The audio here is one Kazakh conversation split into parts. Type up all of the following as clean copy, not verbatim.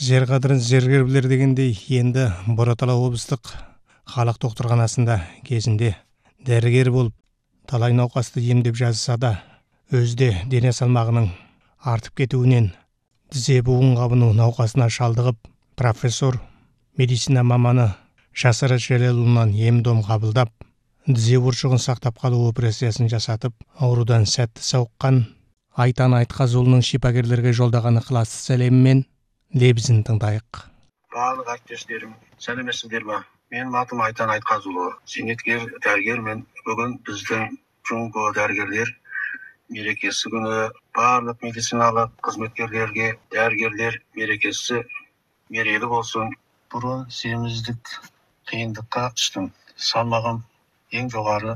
Жер қадірін жергер білер дегендей, енді Боратала облыстық халық доктырханасында кезінде дәрігер болып талай науқасты емдеп жазса да, өзде дене салмағының артып кетуінен тізе буын қабыну науқасына шалдығып, профессор медицина маманы Жасырат Желелұлынан ем-дом қабылдап, тізе бұлшығын сақтап қалу операциясын жасатып, аурудан сәтті сауыққан Айтан Айтқазұлының шипагерлерге жолдаған ықыласты сәлемімен лебізін тыңдайық. Барлық әріптестерім, сәлеметсіздер ме? Менің атым Айтан Айтқазұлы, зейнеткер дәрігермін. Бүгін біздің Жұңго дәрігерлер мерекесі күні. Барлық медициналық қызметкерлерге дәрігерлер мерекесі мерейлі болсын. Бұрын семіздік қиындыққа түстім. Салмағым ең жоғары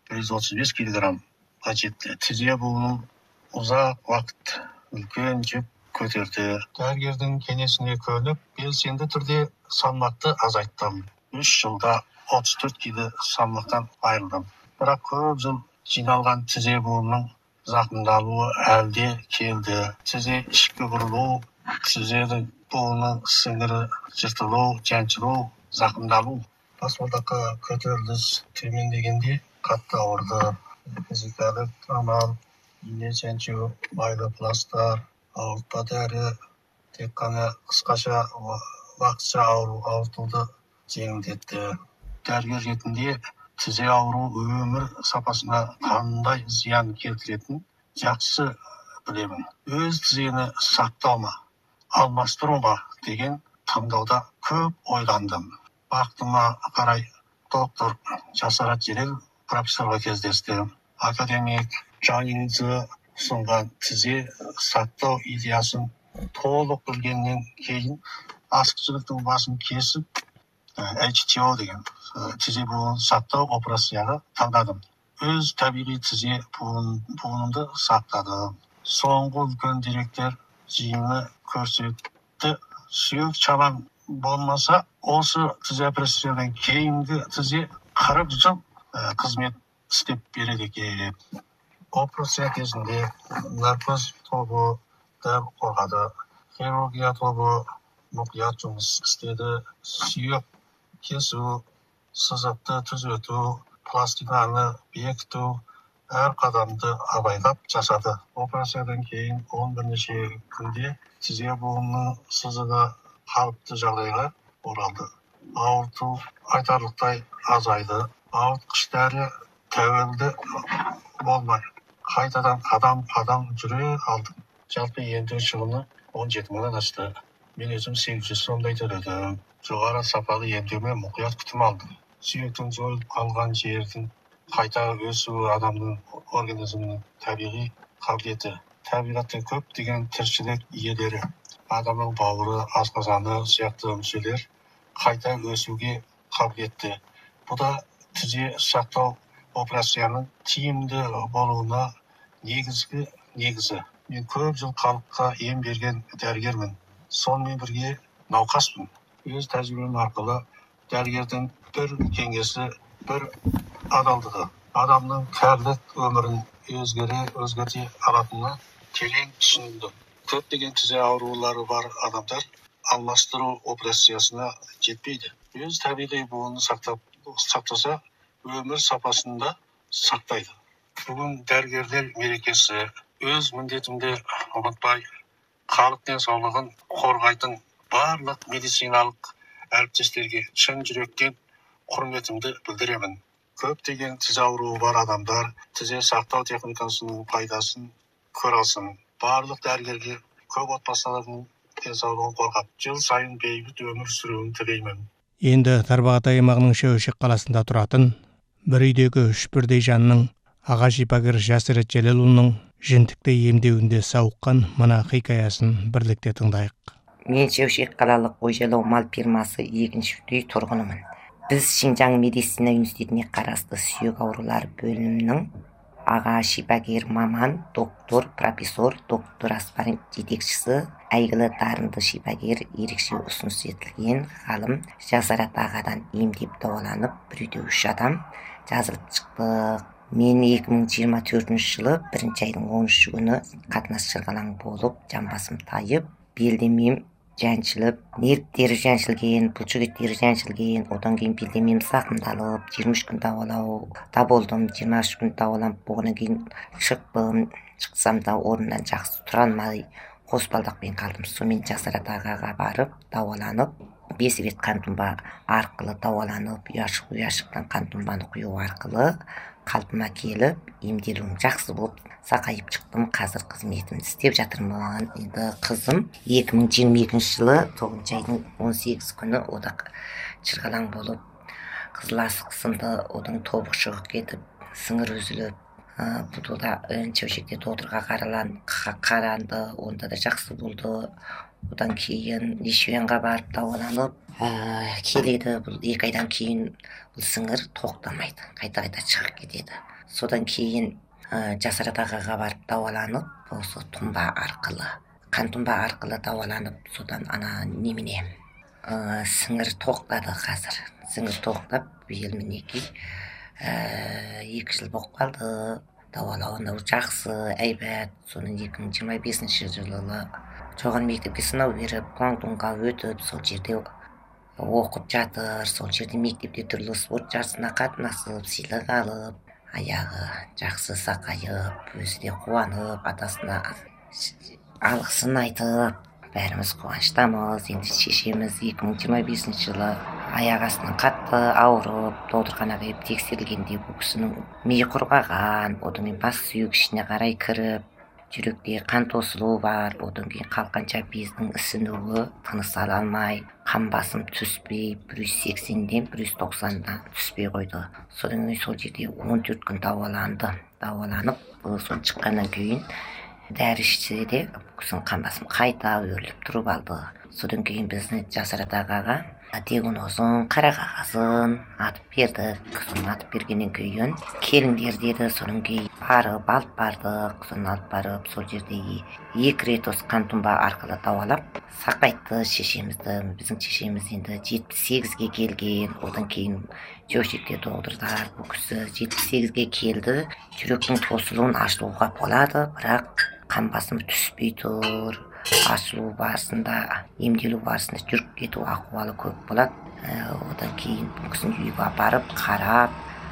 135 килограммға жетті. Тізе буыным ұзақ уақыт үлкен жүк көтерді. Дәрігердің кеңесіне көніп, белсенді түрде салмақты азайттым. 3 жылда 34 кило салмақтан айырылдым. Бірақ көп жыл жиналған тізе буынның зақымдалуы әлде келді. Тізе ішкі бұрылу, тізенің буынның сіңірі жыртылу, жаншылу, зақымдалу. Баспалдаққа көтеріліс төмендегенде қатты ауырды. Физикалық амал, ине жаншу, майлы пластар, ауыртпа дәрі, тек қана қысқаша уақытша ауыртуды жеңілдетті. Дәрігер ретінде тізе ауру өмір сапасына қандай зиян келтіретінін жақсы білемін. Өз тізені сақтау ма, алмастыру ма деген таңдауда көп ойландым. Бақытыма қарай доктор Жасырат Желел профессорға кездестім. Академик Жаныңызы ұсынған тізе сақтау идеясын толық білгеннен кейін асқышылықтың басын кесіп, HTO деген тізе буын сақтау операцияға таңдадым. Өз табиғи тізе буынымды сақтадым. Соңғы үлкен деректер жиыны көрсетті. Сүйек шалаң болмаса, осы тізе операциядан кейінгі тізе 40 жыл қызмет істеп береді екен. Операция кезінде наркоз тобы да қорғады. Хирургия тобы мұқият жұмыс істеді. Сүйек кесу, сызықты түзету, пластинаны бекіту, әр қадамды абайлап жасады. Операциядан кейін 11 күнде тізе буынның сызығы қалыпты жағдайға оралды. Ауырту айтарлықтай азайды. Ауыртқыш дәрі тәуелді болмай, қайтадан қадам жүре алдым. Жалпы емдеу шығыны 17 мыңнан асты. Мен өзім 800 сомдай төледім. Жоғары сапалы емдеумен мұқият күтім алдым. Сүйектің жойылып қалған жердің қайта өсуі адамның организмінің табиғи қабілеті. Табиғатта көп деген тіршілік иелері, адамның бауыры, асқазаны сияқты мүшелер қайта өсуге қабілетті. Бұл да тізе сақтау операцияның тиімді болуына негізі. Мен көп жыл халыққа ем берген дәрігермін. Сонымен бірге науқаспын. Өз тәжірибем арқылы дәрігердің бір кеңесі, бір адалдығы, адамның кәрілік өмірін өзгерте алатынына терең түсіндім. Көптеген тізе аурулары бар адамдар алмастыру операциясына жетпейді. Өз табиғи буынын сақтаса, өмір сапасында сақтайды. Бүгін дәрігерлер мерекесі. Өз міндетімді ұмытпай, халық денсаулығын қорғайтын барлық медициналық әріптестерге шын жүректен құрметімді білдіремін. Көптеген тізе ауруы бар адамдар тізе сақтау техникасының пайдасын көре алсын. Барлық дәрігерге көп отбасылардың денсаулығын қорғап, жыл сайын бейбіт өмір сүруін тілеймін. Енді Тарбағатай аймағының Шәуешек қаласында тұратын бір үйдегі 3 бірдей жанның аға шипагер Жасырат Желелұлының жентікті емдеуінде сауыққан мына хикаясын бірлікте тыңдайық. Мен Шәуешек қалалық Ойжайлау мал фермасы 2-үй тұрғынымын. Біз Шинжаң медицина университетіне қарасты сүйек аурулары бөлімінің аға шипагер маман, доктор, профессор, доктор аспарин жетекшісі, әйгілі дарынды шипагер, ерекше ұсыныс етілген ғалым Жасырат ағадан емдеп дауаланып, бір үйде 3 адам жазылып шықтық. Мен 2024 жылы 1 айдың 13 күні қатынас шырғалаң болып, жамбасым тайып, белдемем жаншылып, нервтери жаншилген, булчугеттери жаншилген, одан кийин белдемем закымдалып, 23 күн дабалауда болдум. 23 күн дабаланып болгондон кийин чыктым. Чыксам да орундан жакшы тура алмай, кос балдак менен калдым. Сонун Жасарат агага барып, дабаланып, 5 бет кан тумба аркылуу дабаланып, уяшыктан кан тумбаны куюу аркылуу калпыма келип, эмделүүм жакшы болуп, сакайып чыктым. Азыр кызметимди иштеп жатырмын. Эndi кызым 2022-жылы 9-айдын 18 күнү ода чыргалаң болуп, кызыл асык сынды, одан тобук чыгып кетип, сыңыр үзүлүп, бул да ошекте доктурга каранды, онда да жакшы болду. Одан кийин Ишвенга барып дабаланып, келеди. Бул 2 айдан кийин бул сыңыр токтомойт, кайта чыгып кетеди. Содан кийин Жасарат агага барып дабаланып, ошо тумба аркылуу, кан тумба аркылуу дабаланып, содан ана немене сыңыр токтады азыр. Сыңыр токтоп, быйыл минеки 2 жыл болуп калды. Дабалабында жакшы, айбат. Сонун 2025-жылы жогору мектепке сыноо берип, Гуандунга өтүп, сол жерде окуп жатыр. Сол жерде мектепте түрлүү спорт жарысына катнашып, сыйлык алып, аягы жакшы сакайып, өзү да кубанып, атасына алгысын айтып, баарыбыз кубанычтамыз. Эndi шешемиз 2025-жылы аяк астынан катты ооруп, доктурканага келип текшерилгенде бул кишинин мээ кургаган, одан кийин бас сүйүк ичине карай кирип, жүрөктө кан тосулуу бар, одан кийин калканча бездин ысынууу, тыныс ала алмай, кан басым түспөй, 180ден 190 түспөй койду. Содан кийин сол жерде 14 күн дабаланып, ошол чыккандан кийин дәрі ішсе де кісінің кан басымы кайта өрлөп туруп алды. Содан кийин биздин Жасарат агага диагнозун, кара кагазын атып бердик. Сону атып бергенден кийин келиңдер деди. Сонун кийин алып бардык. Сону алып барып, сол жерде 2 рет ос кан тумба аркылуу дабалап сакайтты шешемизди. Биздин шешемиз энди 78ге келген. Одан кийин жөшекте доктурдар бул киши 78ге келди. Жүрөктүн тосулуун ачылууга болот, бирок кан басымы түспөй тур. Ачылуу барысында, эмделүү барысында жүрүп кетүү акыбалы көп болот. Одан кийин бул кишини үйгө апарып карап,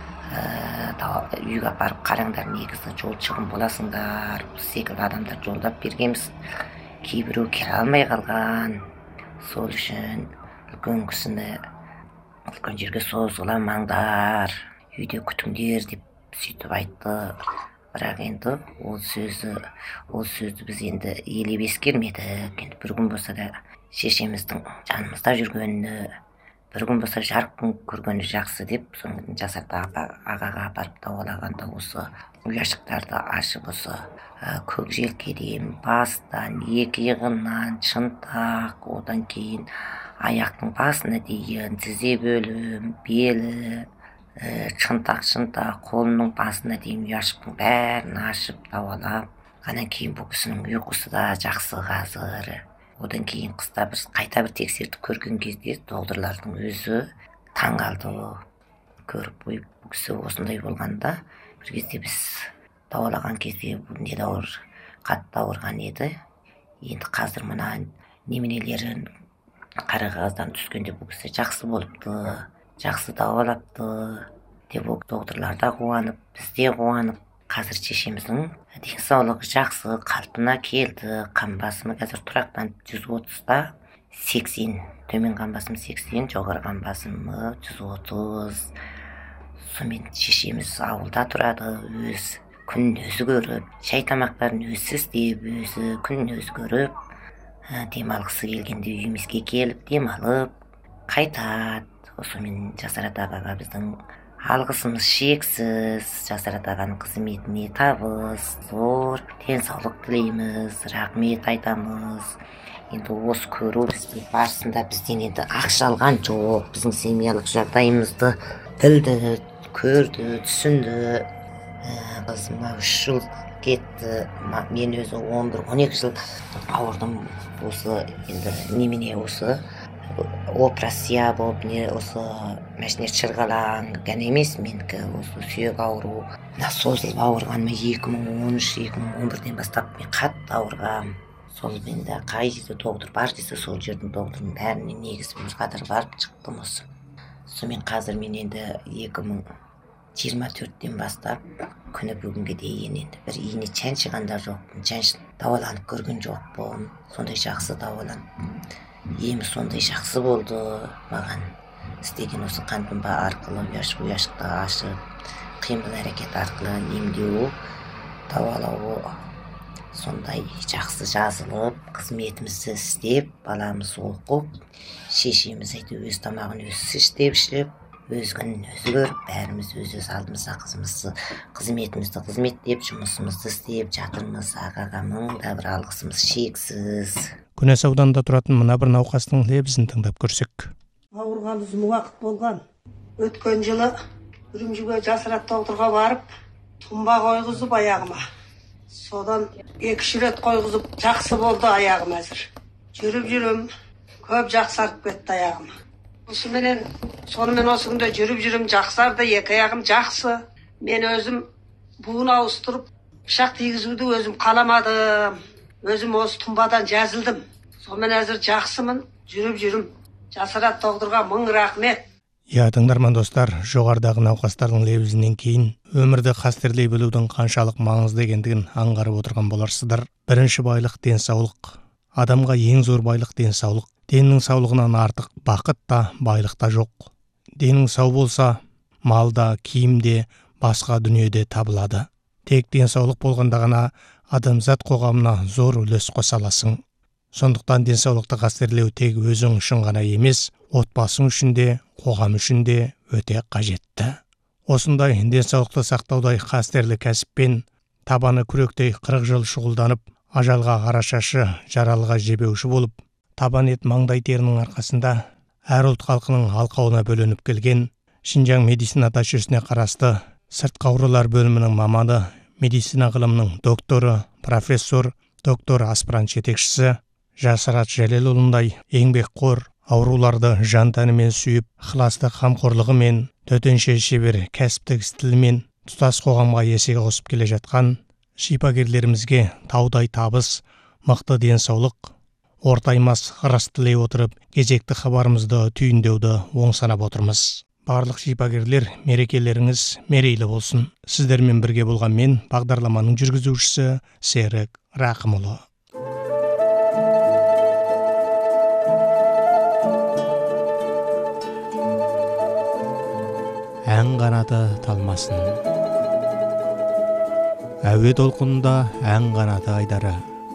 үйгө апарып караңдар, негизи жол чыгым боласыңдар. Секилдүү адамдар жолдоп бергенбиз. Кээ бирөө келе алмай калган. Сол үчүн үлкөн кишини үлкөн жерге созуламаңдар, үйдө күтүңдер деп сүйтүп айтты. Бирок энди ол сөздү биз энди элебес келмедик. Энди бир күн болсо да шешемиздин жаныбызда жүргөнүнө, бир күн болсо жаркын көргөнү жакшы деп, сонун Жасарат агага барып дабалаганда осы уяшыктарды ашып, осы көк желкеден, бастан, 2 ыгынан, чынтак, одан кийин аяктын басына дейин, тизе бөлүм, бели, чынтак, колунун басына дейин уяшыктын баарын ашып дабалап, анан кийин бул кишинин уйкусу да жакшы азыр. Одан кийин кыста биз кайта бир текшертип көргөн кезде доктурлардын өзү таң калды. Көрүп бул киши осундай болгонда, бир кезде биз дабалаган кезде бул эмнеде оор, катты ауырган эди. Энди азыр мына неменелерин кара кагаздан түскөндө бул киши жакшы болупту, жакшы дабалапты деп доктурлар да кубанып, биз де кубанып, азыр шешемиздин ден соолугу жакшы, калпына келди. Кан басымы азыр турактанып 130да 80, төмөн кан басымы 80, жогору кан басымы 130. Сонун шешемиз ауылда турады, өз күнүн өзү көрүп, чай тамактарын өзү иштеп, өзү күнүн өзү көрүп, дем алгысы келгенде үйүбүзгө келип дем алып кайтат. Ошо менен Жасарат агага биздин алгысыбыз шексиз. Жасарат аганын кызметине табыс, зор ден соолук тилейбиз, рахмет айтабыз. Энди осы көрүү барысында бизден энди акча алган жок. Биздин семьялык жагдайыбызды билди, көрдү, түшүндү. Кызыма 3 жыл кетти. Мен өзү 11-12 жыл ауырдым. Осы энди немене осы операция болуп, осы машине чыргалаң гана эмес, меники осы сүйөк ауруу. Созулуп ауырганыма 2013-2011ден баштап мен катты ауыргам. Сол менде қай жерде доктор бар десе сол жердің докторының бәріне негізі бір қатар барып шықтым осы. Сонымен қазір мен енді 2024-тен бастап күні бүгінге дейін енді бір ине чаншыған да жоқпын, дауаланып көрген жоқпын. Сондай жақсы дауаланып, емі сондай жақсы болды маған. Істеген осы қан помпа арқылы ұяшықты ашып, қимыл әрекет арқылы емдеу, дауалауы сондай жақсы жазылып, қызметімізді істеп, баламыз оқып, шешеміз өз тамағын өзі істеп, өз күнін өзі көріп, бәріміз өз алдымызда қызметімізді қызметтеп, жұмысымызды істеп жатырмыз. Ағаға мың да бір алғысымыз шексіз. Күнес ауданында тұратын мына бір науқастың лебізін тыңдап көрсек. Ауырған ұзын уақыт болған. Өткен жылы Үрімжіге жасырат докторға барып, тұмба қойғызып аяғыма. Содан 2 рет қойғызып, жақсы болды аяғым әзір. Жүріп, көп жақсарып кетті аяғым. Сонымен осы күнде жүріп, жақсарды, 2 аяғым жақсы. Мен өзім буын ауыстырып, пышақ тигізуді өзім қаламадым. Өзім осы тұмбадан жазылдым. Сонымен әзір жақсымын, жүріп. Жасырат докторға мың рахмет. Тыңдарман достар, жоғарыдағы науқастардың лебізінен кейін өмірді қастерлей білудің қаншалық маңызды екендігін аңғарып отырған боларсыздар. Бірінші байлық денсаулық. Адамға ең зор байлық денсаулық. Деннің саулығынан артық бақыт та, байлық та жоқ. Денің сау болса, малда, киімде, басқа дүниеде табылады. Тек денсаулық болғанда ғана адамзат қоғамына зор үлес қоса аласың. Сондықтан денсаулықты қастерлеу тек өзің үшін ғана емес, отбасың үшін де, қоғам үшін де өте қажетті. Осындай денсаулықты сақтаудай қастерлі кәсіппен табаны күректей 40 жыл шұғылданып, ажалға қарашашы, жаралыға жебеуші болып, табан ет маңдай терінің арқасында әр ұлт халқының алқауына бөленіп келген Шинжаң медицина жүйесіне қарасты сыртқы аурулар бөлімінің маманы, медицина ғылымының докторы, профессор, доктор аспирант жетекшісі Жасырат Жәлелұлындай еңбекқор, ауруларды жан-тәнімен сүйіп, ықыласты қамқорлығымен, төтенше шебер кәсіптік стилімен тұтас қоғамға есеге қосып келе жатқан шипагерлерімізге таудай табыс, мықты денсаулық, ортаймас ырыс тілей отырып, кезекті хабарымызды түйіндеуді оң санап отырмыз. Барлық шипагерлер, мерекелеріңіз мерейлі болсын. Сіздермен бірге болған мен, бағдарламаның жүргізушісі Серік Рақымұлы. Ән қанаты талмасын. Әуе толқынында ән қанаты айдары.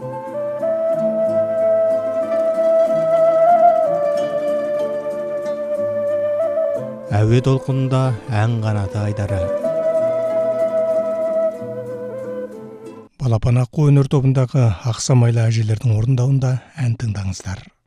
Әуе толқынында ән қанаты айдары. Балапан аққу өнер тобындағы ақсамайлы әжелердің орындауында ән тыңдаңыздар.